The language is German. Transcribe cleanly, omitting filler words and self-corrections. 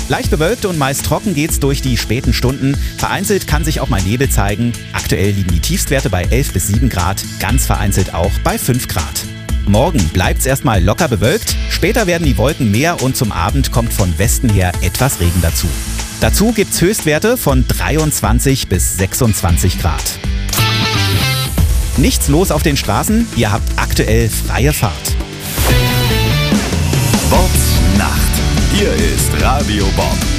Leicht bewölkt und meist trocken geht's durch die späten Stunden. Vereinzelt kann sich auch mal Nebel zeigen. Aktuell liegen die Tiefstwerte bei 11 bis 7 Grad, ganz vereinzelt auch bei 5 Grad. Morgen bleibt's erstmal locker bewölkt. Später werden die Wolken mehr und zum Abend kommt von Westen her etwas Regen dazu. Dazu gibt's Höchstwerte von 23 bis 26 Grad. Nichts los auf den Straßen, ihr habt aktuell freie Fahrt. Bobs Nacht. Hier ist Radio Bob.